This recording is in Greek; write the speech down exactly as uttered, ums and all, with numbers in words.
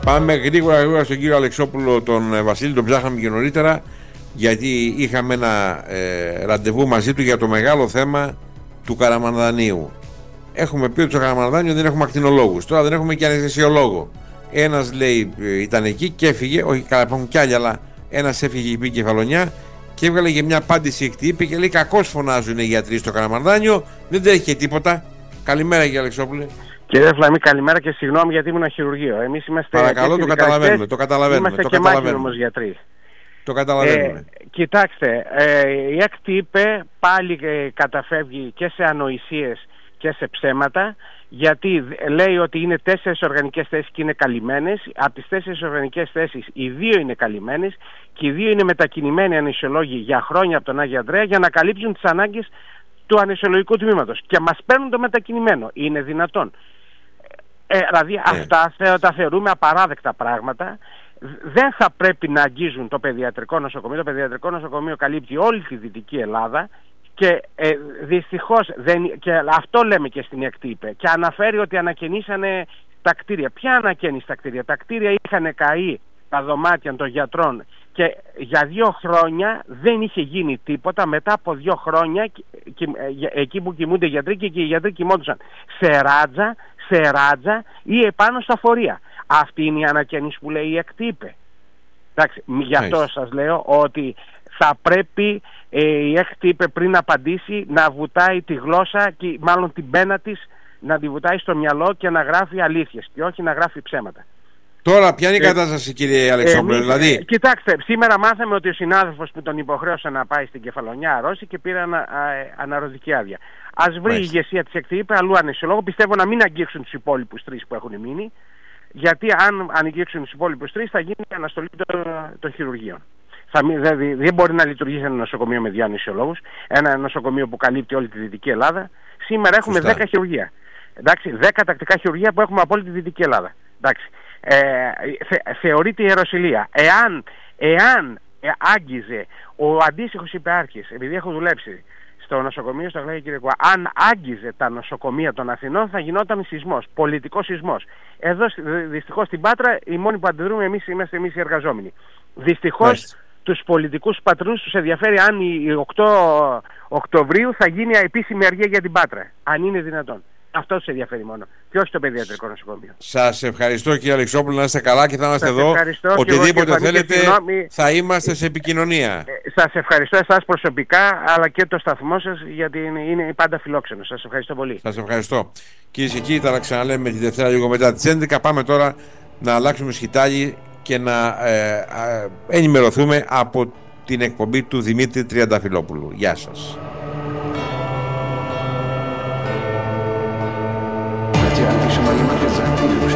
Πάμε γρήγορα γρήγορα στον κύριο Αλεξόπουλο, τον Βασίλη, τον ψάχναμε και νωρίτερα, γιατί είχαμε ένα ε, ραντεβού μαζί του για το μεγάλο θέμα του Καραμανδανίου. Έχουμε πει ότι στο Καραμανδάνιο δεν έχουμε ακτινολόγους. Τώρα δεν έχουμε και αναισθησιολόγο. Ένας λέει ήταν εκεί και έφυγε, όχι καλά, υπάρχουν κι άλλοι, αλλά ένας έφυγε, πήγε Κεφαλονιά και έβγαλε για μια απάντηση εκτύπη και λέει: κακώς φωνάζουν οι γιατροί στο Καραμανδάνιο, δεν τρέχει και τίποτα. Καλημέρα, κύριε Αλεξόπουλε. Κύριε Φλαμή, καλημέρα και συγγνώμη γιατί ήμουν χειρουργείο. Εμείς είμαστε. Παρακαλώ, το καταλαβαίνουμε. Το καταλαβαίνουμε. Είμαστε το και καταλαβαίνουμε. μάχημοι όμως γιατροί. Το καταλαβαίνουμε. Ε, κοιτάξτε, ε, η ΕΚΤ είπε πάλι ε, καταφεύγει και σε ανοησίες και σε ψέματα, γιατί λέει ότι είναι τέσσερις οργανικές θέσεις και είναι καλυμμένες. Από τις τέσσερις οργανικές θέσεις οι δύο είναι καλυμμένες και οι δύο είναι μετακινημένοι αναισθησιολόγοι για χρόνια από τον Άγιο Ανδρέα για να καλύψουν τις ανάγκες του αναισθησιολογικού τμήματος. Και μας παίρνουν το μετακινημένο. Είναι δυνατόν? Ε, δηλαδή yeah. αυτά τα θεωρούμε απαράδεκτα πράγματα. Δεν θα πρέπει να αγγίζουν το παιδιατρικό νοσοκομείο. Το παιδιατρικό νοσοκομείο καλύπτει όλη τη Δυτική Ελλάδα και ε, δυστυχώς δεν, και αυτό λέμε και στην ΕΚΤ είπε, και αναφέρει ότι ανακαινήσανε τα κτίρια. Ποια ανακαίνιση τα κτίρια? Τα κτίρια είχαν καεί τα δωμάτια των γιατρών και για δύο χρόνια δεν είχε γίνει τίποτα. Μετά από δύο χρόνια και, ε, εκεί που κοιμούνται οι γιατροί και, και οι γιατροί κοιμόντουσαν σε ράτζα, σε ράτζα ή επάνω στα φορεία. Αυτή είναι η ανακαίνιση που λέει η ΕΚΤ είπε. Εντάξει, γι' αυτό σας λέω ότι θα πρέπει ε, η ΕΚΤ είπε πριν απαντήσει να βουτάει τη γλώσσα και μάλλον την πένα της να τη βουτάει στο μυαλό και να γράφει αλήθειες και όχι να γράφει ψέματα. Τώρα ποια είναι η ε, κατάσταση, κύριε Αλεξόπουλε? ε, δηλαδή... ε, κοιτάξτε, σήμερα μάθαμε ότι ο συνάδελφος που τον υποχρέωσε να πάει στην Κεφαλονιά αρρώστηκε και πήρε ανα, α, αναρωτική άδεια. Ας βρει η ηγεσία της ΕΚΤ είπε αλλού αναισθησιολόγο. Πιστεύω να μην αγγίξουν τους υπόλοιπους τρεις που έχουν μείνει, γιατί αν αγγίξουν τους υπόλοιπους τρεις θα γίνει αναστολή των, των χειρουργείων. Θα μην, δηλαδή, δεν μπορεί να λειτουργήσει ένα νοσοκομείο με δύο αναισθησιολόγους, ένα νοσοκομείο που καλύπτει όλη τη Δυτική Ελλάδα. Σήμερα έχουμε Σωστά. δέκα χειρουργεία. Εντάξει, δέκα τακτικά χειρουργεία που έχουμε από όλη τη Δυτική Ελλάδα. Εντάξει. Ε, θε, θεωρείται ιεροσυλία. Εάν, εάν ε, άγγιζε ο αντίστοιχος υπεάρχης, επειδή έχω δουλέψει στο νοσοκομείο στο Αγλάγια Κυριακού, αν άγγιζε τα νοσοκομεία των Αθηνών θα γινόταν σεισμός, πολιτικός σεισμός. Εδώ δυστυχώς στην Πάτρα οι μόνοι που αντιδρούμε εμείς είμαστε εμείς οι εργαζόμενοι. Δυστυχώς τους πολιτικούς πατρούς τους ενδιαφέρει αν η οκτώ Οκτωβρίου θα γίνει επίσημη αργία για την Πάτρα, αν είναι δυνατόν. Αυτό τους ενδιαφέρει μόνο. Και όχι το παιδιατρικό νοσοκομείο. Σας ευχαριστώ, κύριε Αλεξόπουλο, να είστε καλά και θα είμαστε σας εδώ. Οτιδήποτε θέλετε θα είμαστε σε επικοινωνία. Ε, σας ευχαριστώ εσάς προσωπικά, αλλά και το σταθμό σας, γιατί είναι, είναι πάντα φιλόξενο. Σας ευχαριστώ πολύ. Σας ευχαριστώ. Κυρίες και κύριοι, θα τα ξαναλέμε τη Δευτέρα λίγο μετά τις έντεκα. Πάμε τώρα να αλλάξουμε σκητάλη και να ε, ε, ενημερωθούμε από την εκπομπή του Δημήτρη Τριανταφυλόπουλου. Γεια σας. Хотя, пишем,